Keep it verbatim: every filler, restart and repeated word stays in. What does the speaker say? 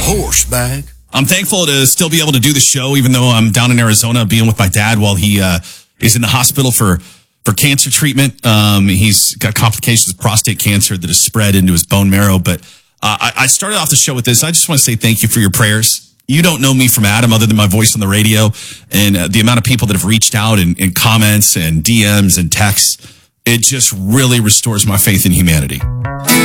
horse bag. I'm thankful to still be able to do the show, even though I'm down in Arizona being with my dad while he uh, is in the hospital for, for cancer treatment. Um, he's got complications of prostate cancer that has spread into his bone marrow. But uh, I, I started off the show with this. I just want to say thank you for your prayers. You don't know me from Adam other than my voice on the radio, and uh, the amount of people that have reached out in, in comments and D Ms and texts. It just really restores my faith in humanity.